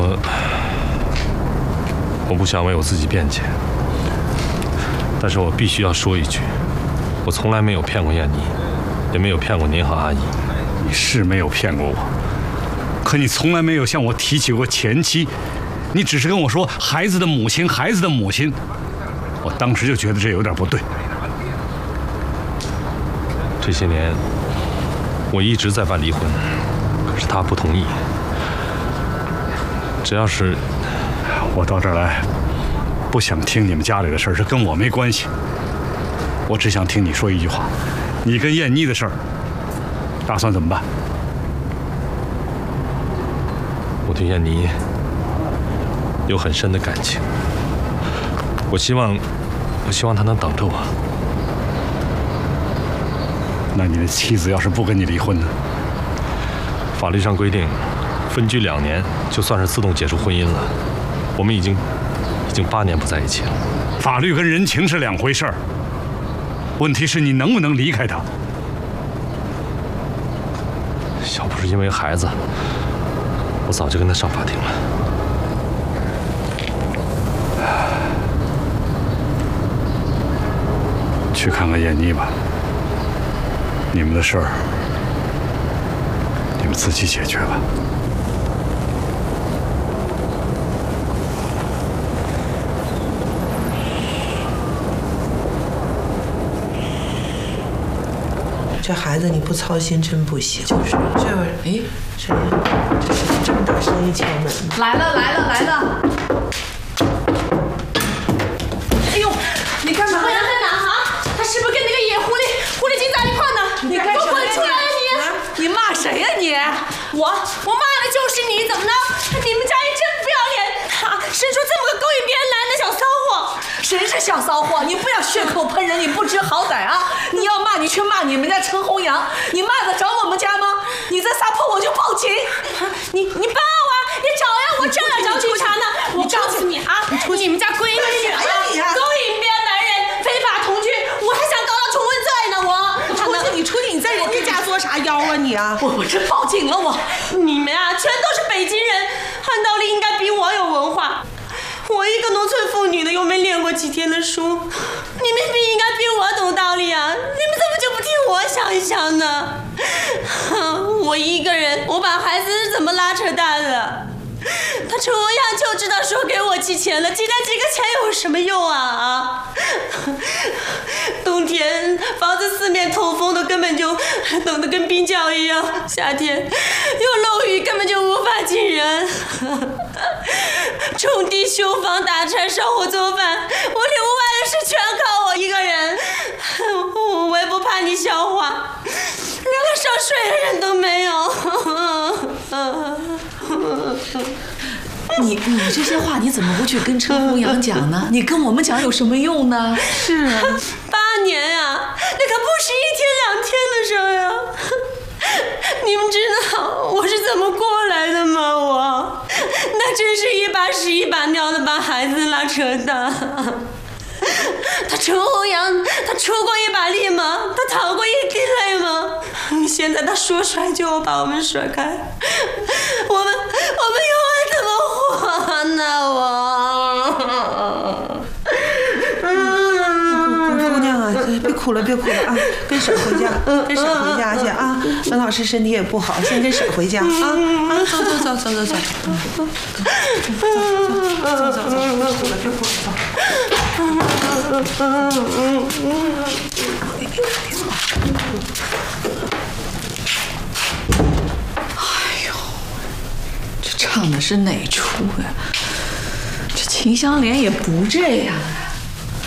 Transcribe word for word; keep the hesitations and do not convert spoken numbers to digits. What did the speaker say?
我我不想为我自己辩解，但是我必须要说一句，我从来没有骗过燕妮，也没有骗过您和阿姨。 你是没有骗过我，可你从来没有向我提起过前妻，你只是跟我说孩子的母亲，孩子的母亲，我当时就觉得这有点不对。 这些年，我一直在办离婚，可是他不同意。只要是我到这儿来，不想听你们家里的事儿，这跟我没关系。我只想听你说一句话，你跟燕妮的事儿，打算怎么办？ 我对燕妮有很深的感情，我希望，我希望她能等着我。 那你的妻子要是不跟你离婚呢？ 法律上规定，分居两年就算是自动解除婚姻了。我们已经已经八年不在一起了。 法律跟人情是两回事儿。问题是你能不能离开他？ 要不是因为孩子，我早就跟他上法庭了。 去看看燕妮吧。你们的事儿，你们自己解决吧。 这孩子你不操心真不行。就是这，哎，谁呀？这是这么大声音敲门。 来了来了来了！哎呦，你干嘛？ 小阳在哪啊？他是不是跟那个野狐狸、狐狸精在一块呢？ 你干什么？ 给我滚出来呀你！ 你骂谁呀你？ 我我骂的就是你，怎么了？你们家也真不要脸啊！生出这么个勾引别人男人的小骚货！ 谁是小骚货？你不要血口喷人，你不知好歹啊！你要骂你去骂你们家陈红阳，你骂得着我们家吗？你再撒泼我就报警！ 你你报啊！你找呀！我正要找警察呢！我告诉你啊，你们家闺女啊，勾引别人男人，非法同居，我还想告他重婚罪呢！我出去，你出去，你在人家家作啥妖啊你啊！ 我我真报警了我！ 你们啊，全都是北京人，按道理应该比我有文化。我一个农村妇女的，又没练过几天的书，你们比应该比我懂道理啊！你们怎么就不听我想一想呢？我一个人，我把孩子是怎么拉扯大的？他陈红阳就知道说给我寄钱了，寄那几个钱有什么用啊啊！冬天房子四面透风的，根本就冷得跟冰窖一样；夏天又漏雨，根本就无法进人。种地、修房、打柴、烧火、做饭，我里屋外的事全靠我一个人。我也不怕你笑话，连个上水的人都没有。 你你这些话你怎么不去跟陈红阳讲呢？你跟我们讲有什么用呢？ 是啊， 八年呀，那可不是一天两天的事儿呀。你们知道我是怎么过来的吗？我那真是一把屎一把尿的把孩子拉扯大。他陈红阳，他出过一把力吗？他淌过一滴泪吗？现在他说甩就要把我们甩开，我们我们以后还怎么活呢？我。 姑娘啊，别哭了，别哭了啊，跟婶回家，跟婶回家去啊。文老师身体也不好，先跟婶回家啊啊，走走走走走走，走走走走，别哭了，别哭了，走。 哎呦，这唱的是哪出呀？这秦香莲也不这样啊。